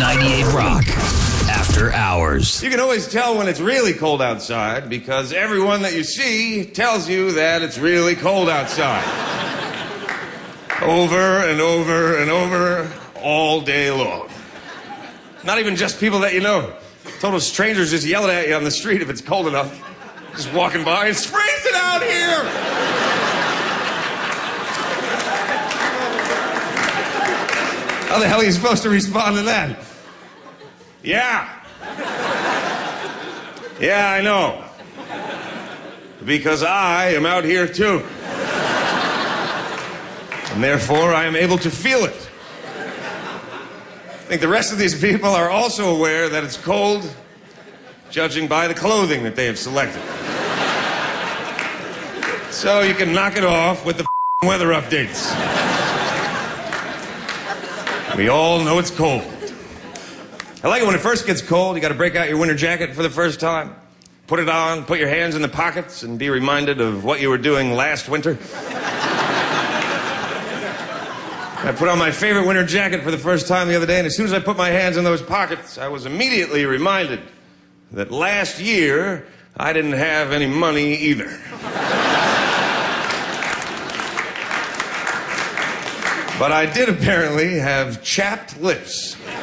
98 Rock. After Hours. You can always tell when it's really cold outside because everyone that you see tells you that it's really cold outside. Over and over and over all day long. Not even just people that you know. Total strangers just yelling at you on the street if it's cold enough. Just walking by, it's freezing out here! How the hell are you supposed to respond to that? Yeah. Yeah, I know. Because I am out here too. And therefore I am able to feel it. I think the rest of these people are also aware that it's cold, judging by the clothing that they have selected. So you can knock it off with the weather updates. We all know it's cold. I like it when it first gets cold. You got to break out your winter jacket for the first time. Put it on, put your hands in the pockets, and be reminded of what you were doing last winter. I put on my favorite winter jacket for the first time the other day, and as soon as I put my hands in those pockets, I was immediately reminded that last year, I didn't have any money either. But I did apparently have chapped lips.